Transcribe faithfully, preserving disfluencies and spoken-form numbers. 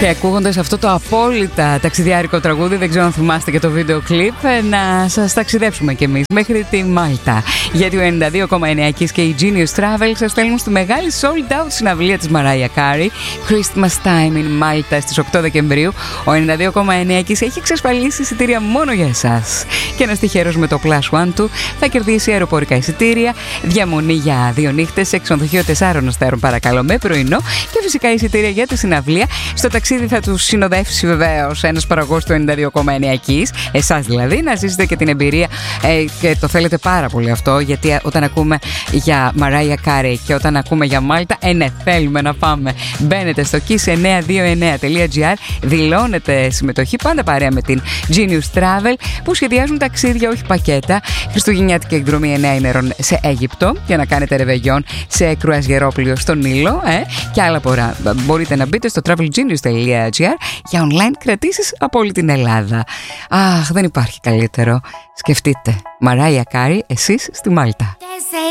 Και ακούγοντας αυτό το απόλυτα ταξιδιάρικο τραγούδι, δεν ξέρω αν θυμάστε και το βίντεο κλιπ, να σας ταξιδέψουμε κι εμείς μέχρι τη Μάλτα. Γιατί ο ενενήντα δύο κόμμα εννέα Kiss και η Genius Travel σας στέλνουν στη μεγάλη sold out συναυλία της Mariah Carey, Christmas Time in Malta, στις οκτώ Δεκεμβρίου. Ο ενενήντα δύο κόμμα εννέα Kiss έχει εξασφαλίσει εισιτήρια μόνο για εσάς. Και ένας τυχερός με το Plus One του θα κερδίσει αεροπορικά εισιτήρια, διαμονή για δύο νύχτες σε ξενοδοχείο τεσσάρων αστέρων, παρακαλώ, με πρωινό, και φυσικά εισιτήρια για τη συναυλία. Στο ταξίδι θα τους συνοδεύσει βεβαίως ένας παραγωγός του ενενήντα δύο κόμμα εννέα Kiss, εσάς δηλαδή, να ζήσετε και την εμπειρία, ε, και το θέλετε πάρα πολύ αυτό, γιατί όταν ακούμε για Mariah Carey και όταν ακούμε για Μάλτα, ε, ναι, θέλουμε να πάμε. Μπαίνετε στο kiss εννιακόσια είκοσι εννέα τελεία gr, δηλώνετε συμμετοχή, πάντα παρέα με την Genius Travel, που σχεδιάζουν ταξίδια, όχι πακέτα, χριστουγεννιάτικη εκδρομή εννέα ημερών σε Αίγυπτο για να κάνετε ρεβεγιόν σε κρουαζιερόπλιο στον Νείλο, ε, και άλλα πολλά. Μπορείτε να μπείτε στο travelgenius τελεία gr για online κρατήσεις από όλη την Ελλάδα. Αχ, δεν υπάρχει καλύτερο. Σκεφτείτε, Mariah Carey, εσείς στη Μάλτα.